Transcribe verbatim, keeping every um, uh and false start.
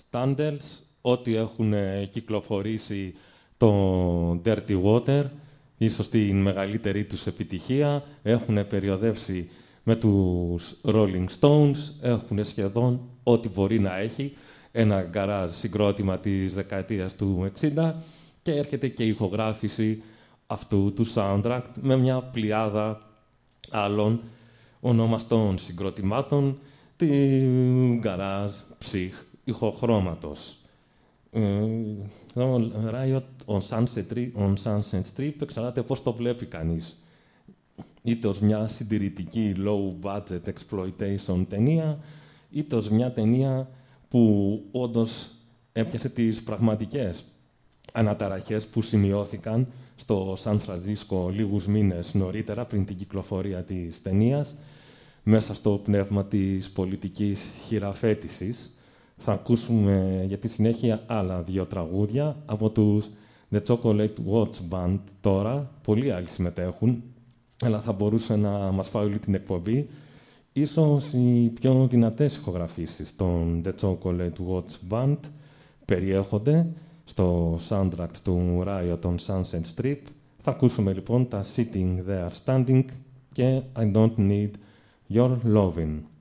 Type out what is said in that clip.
Standells, ό,τι έχουν κυκλοφορήσει το Dirty Water, ίσως την μεγαλύτερη τους επιτυχία, έχουν περιοδεύσει με τους Rolling Stones, έχουν σχεδόν ό,τι μπορεί να έχει, ένα γκαράζ συγκρότημα της δεκαετίας του εξήντα και έρχεται και η ηχογράφηση αυτού του soundtrack με μια πλειάδα άλλων ονομαστών συγκροτημάτων του γκαράζ ψυχ ηχοχρώματος. Το Riot on Sunset Strip, on Sunset Strip εξαρτάται πώς το βλέπει κανείς. Είτε ως μια συντηρητική low-budget exploitation ταινία, είτε ως μια ταινία που όντως έπιασε τις πραγματικές αναταραχές που σημειώθηκαν στο Σαν Φρανσίσκο λίγους μήνες νωρίτερα, πριν την κυκλοφορία της ταινίας, μέσα στο πνεύμα της πολιτικής χειραφέτησης. Θα ακούσουμε για τη συνέχεια άλλα δύο τραγούδια από τους The Chocolate Watch Band τώρα. Πολλοί άλλοι συμμετέχουν, αλλά θα μπορούσε να μας φάει όλη την εκπομπή. Ίσως οι πιο δυνατές ηχογραφήσεις των The Chocolate Watch Band περιέχονται στο soundtrack του Riot on Sunset Strip. Θα ακούσουμε λοιπόν τα Sitting There Standing και I Don't Need Your Lovin'.